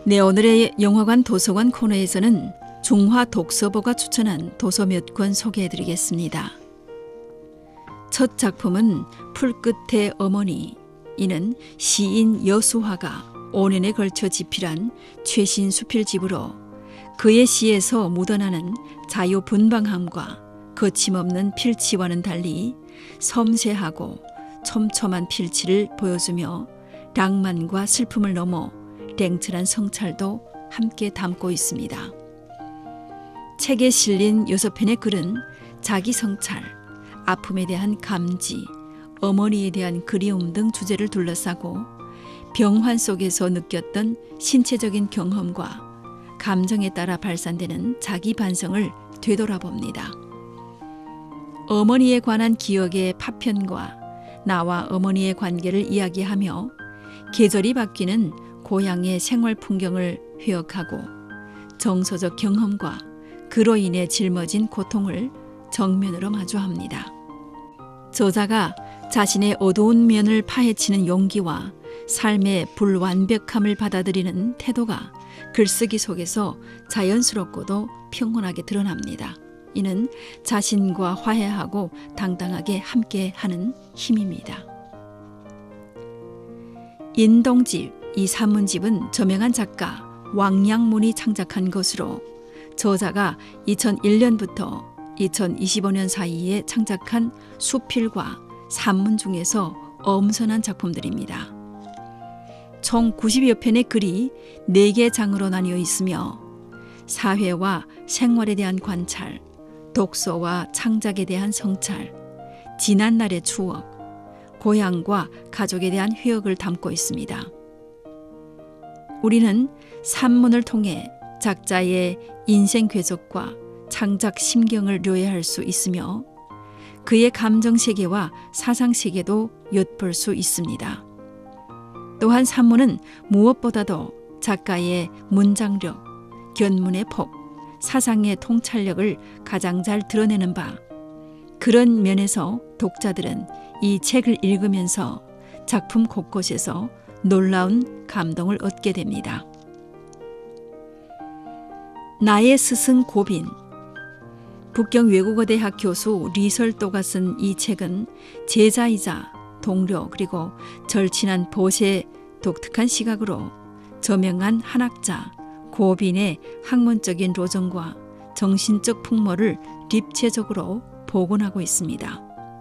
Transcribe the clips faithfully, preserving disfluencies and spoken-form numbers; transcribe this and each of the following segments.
네, 오늘의 영화관 도서관 코너에서는 중화 독서보가 추천한 도서 몇 권 소개해드리겠습니다. 첫 작품은 풀끝의 어머니. 이는 시인 여수화가 오 년에 걸쳐 집필한 최신 수필집으로 그의 시에서 묻어나는 자유분방함과 거침없는 필치와는 달리 섬세하고 촘촘한 필치를 보여주며 낭만과 슬픔을 넘어 냉철한 성찰도 함께 담고 있습니다. 책에 실린 여섯 편의 글은 자기 성찰, 아픔에 대한 감지, 어머니에 대한 그리움 등 주제를 둘러싸고 병환 속에서 느꼈던 신체적인 경험과 감정에 따라 발산되는 자기 반성을 되돌아봅니다. 어머니에 관한 기억의 파편과 나와 어머니의 관계를 이야기하며 계절이 바뀌는 고향의 생활 풍경을 회역하고 정서적 경험과 그로 인해 짊어진 고통을 정면으로 마주합니다. 저자가 자신의 어두운 면을 파헤치는 용기와 삶의 불완벽함을 받아들이는 태도가 글쓰기 속에서 자연스럽고도 평온하게 드러납니다. 이는 자신과 화해하고 당당하게 함께하는 힘입니다. 인동집, 이 산문집은 저명한 작가 왕양문이 창작한 것으로 저자가 이천일 년부터 이천이십오 년 사이에 창작한 수필과 산문 중에서 엄선한 작품들입니다. 총 구십여 편의 글이 네 개 장으로 나뉘어 있으며 사회와 생활에 대한 관찰, 독서와 창작에 대한 성찰, 지난날의 추억, 고향과 가족에 대한 회역을 담고 있습니다. 우리는 산문을 통해 작자의 인생 궤적과 창작 심경을 묘해할 수 있으며 그의 감정 세계와 사상 세계도 엿볼 수 있습니다. 또한 산문은 무엇보다도 작가의 문장력, 견문의 폭, 사상의 통찰력을 가장 잘 드러내는 바, 그런 면에서 독자들은 이 책을 읽으면서 작품 곳곳에서 놀라운 감동을 얻게 됩니다. 나의 스승 고빈. 북경 외국어대학 교수 리설도가 쓴 이 책은 제자이자 동료 그리고 절친한 보세의 독특한 시각으로 저명한 한학자 고빈의 학문적인 로정과 정신적 풍모를 입체적으로 복원하고 있습니다.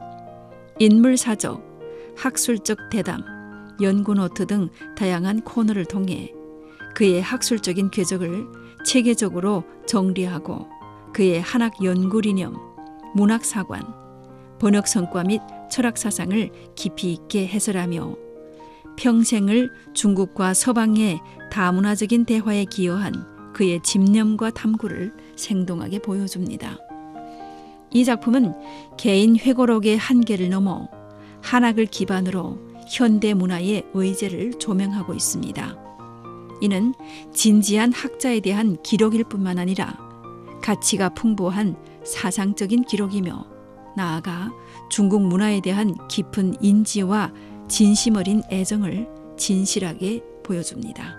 인물사적, 학술적 대담, 연구노트 등 다양한 코너를 통해 그의 학술적인 궤적을 체계적으로 정리하고 그의 한학 연구리념, 문학사관, 번역성과 및 철학사상을 깊이 있게 해설하며 평생을 중국과 서방의 다문화적인 대화에 기여한 그의 집념과 탐구를 생동하게 보여줍니다. 이 작품은 개인 회고록의 한계를 넘어 한학을 기반으로 현대 문화의 의제를 조명하고 있습니다. 이는 진지한 학자에 대한 기록일 뿐만 아니라 가치가 풍부한 사상적인 기록이며 나아가 중국 문화에 대한 깊은 인지와 진심 어린 애정을 진실하게 보여줍니다.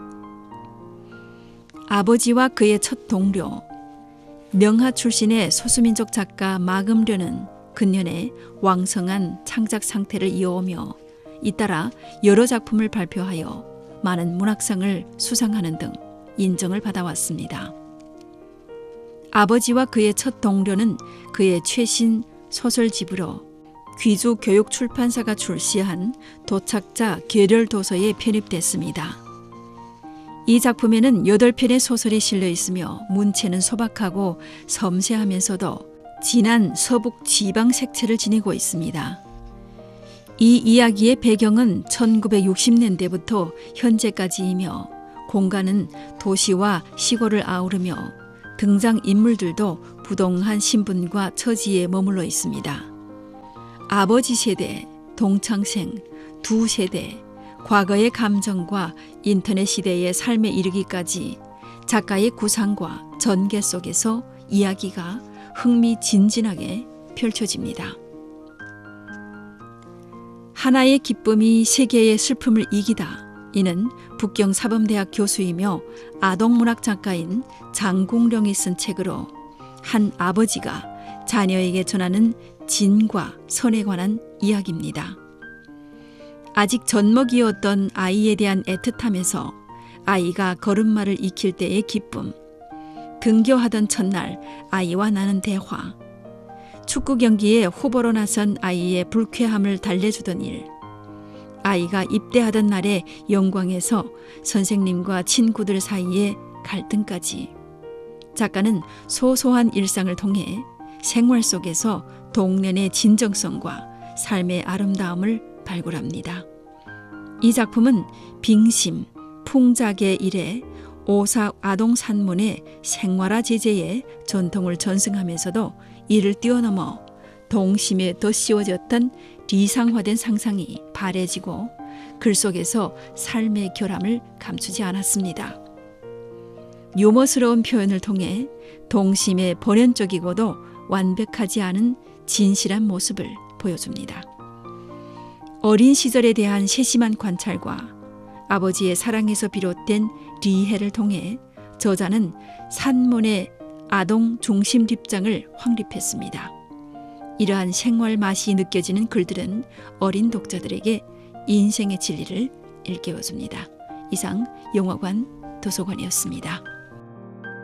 아버지와 그의 첫 동료, 명하 출신의 소수민족 작가 마금려는 근년에 왕성한 창작 상태를 이어오며 잇따라 여러 작품을 발표하여 많은 문학상을 수상하는 등 인정을 받아왔습니다. 아버지와 그의 첫 동료는 그의 최신 소설집으로 귀주교육출판사가 출시한 도착자 계렬도서에 편입됐습니다. 이 작품에는 여덟 편의 소설이 실려 있으며 문체는 소박하고 섬세하면서도 진한 서북 지방 색채를 지니고 있습니다. 이 이야기의 배경은 천구백육십 년대부터 현재까지이며 공간은 도시와 시골을 아우르며 등장인물들도 부동한 신분과 처지에 머물러 있습니다. 아버지 세대, 동창생, 두 세대, 과거의 감정과 인터넷 시대의 삶에 이르기까지 작가의 구상과 전개 속에서 이야기가 흥미진진하게 펼쳐집니다. 하나의 기쁨이 세계의 슬픔을 이기다. 이는 북경사범대학 교수이며 아동문학 작가인 장공령이 쓴 책으로 한 아버지가 자녀에게 전하는 진과 선에 관한 이야기입니다. 아직 젖먹이었던 아이에 대한 애틋함에서 아이가 걸음마를 익힐 때의 기쁨, 등교하던 첫날 아이와 나눈 대화, 축구 경기에 후보로 나선 아이의 불쾌함을 달래주던 일, 아이가 입대하던 날의 영광에서 선생님과 친구들 사이의 갈등까지 작가는 소소한 일상을 통해 생활 속에서 동년의 진정성과 삶의 아름다움을 발굴합니다. 이 작품은 빙심, 풍작의 일에 오사 아동 산문의 생활화 제재의 전통을 전승하면서도 이를 뛰어넘어 동심에 더 씌워졌던 리상화된 상상이 바래지고 글 속에서 삶의 결함을 감추지 않았습니다. 유머스러운 표현을 통해 동심의 본연적이고도 완벽하지 않은 진실한 모습을 보여줍니다. 어린 시절에 대한 세심한 관찰과 아버지의 사랑에서 비롯된 리해를 통해 저자는 산문의 아동 중심 입장을 확립했습니다. 이러한 생활 맛이 느껴지는 글들은 어린 독자들에게 인생의 진리를 일깨워줍니다. 이상 영화관 도서관이었습니다.